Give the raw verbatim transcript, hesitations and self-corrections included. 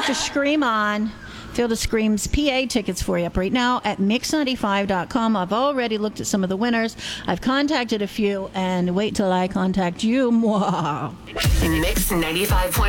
get your Scream On. Field of Screams P A tickets for you up right now at mix ninety-five dot com. I've already looked at some of the winners. I've contacted a few, and wait till I contact you. Mwah. Mix ninety-five point